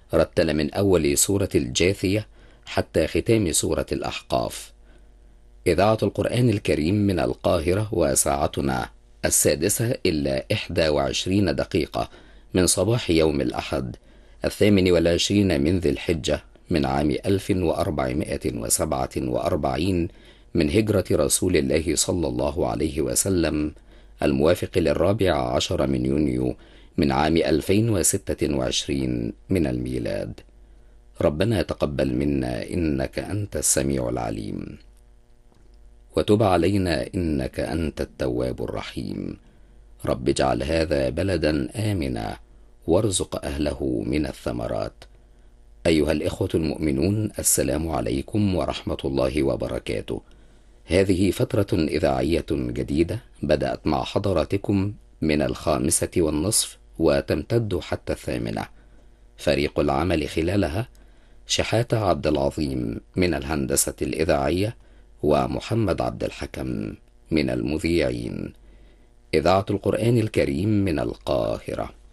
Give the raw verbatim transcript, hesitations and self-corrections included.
رتل من أول سورة الجاثية حتى ختام سورة الأحقاف. إذاعة القرآن الكريم من القاهرة، وساعتنا السادسة إلا إحدى وعشرين دقيقة من صباح يوم الأحد الثامن والعشرين من ذي الحجة من عام ألف وأربعمائة وسبعة وأربعين من هجرة رسول الله صلى الله عليه وسلم، الموافق للرابع عشر من يونيو من عام ألفين وستة وعشرين من الميلاد. ربنا تقبل منا إنك أنت السميع العليم، وتب علينا إنك أنت التواب الرحيم. رب اجعل هذا بلدا آمنا وارزق أهله من الثمرات. أيها الإخوة المؤمنون، السلام عليكم ورحمة الله وبركاته. هذه فترة إذاعية جديدة بدأت مع حضراتكم من الخامسة والنصف وتمتد حتى الثامنة. فريق العمل خلالها: شحاتة عبد العظيم من الهندسة الإذاعية، ومحمد عبد الحكم من المذيعين. إذاعة القرآن الكريم من القاهرة.